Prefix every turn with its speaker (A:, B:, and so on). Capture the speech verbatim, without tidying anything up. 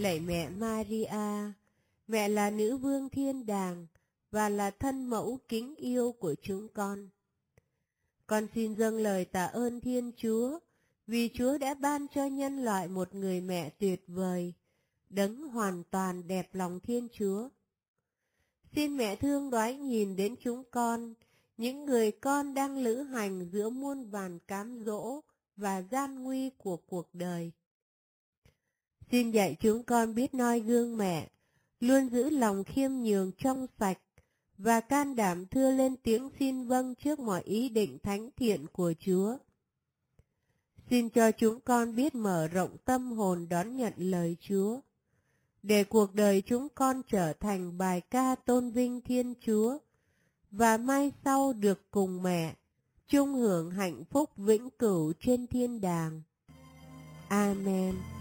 A: Lạy mẹ Maria, mẹ là nữ vương thiên đàng và là thân mẫu kính yêu của chúng con. Con xin dâng lời tạ ơn Thiên Chúa vì Chúa đã ban cho nhân loại một người mẹ tuyệt vời, đấng hoàn toàn đẹp lòng Thiên Chúa. Xin mẹ thương đoái nhìn đến chúng con, những người con đang lữ hành giữa muôn vàn cám dỗ và gian nguy của cuộc đời. Xin dạy chúng con biết noi gương mẹ, luôn giữ lòng khiêm nhường trong sạch và can đảm thưa lên tiếng xin vâng trước mọi ý định thánh thiện của Chúa. Xin cho chúng con biết mở rộng tâm hồn đón nhận lời Chúa, để cuộc đời chúng con trở thành bài ca tôn vinh Thiên Chúa và mai sau được cùng mẹ chung hưởng hạnh phúc vĩnh cửu trên thiên đàng. Amen.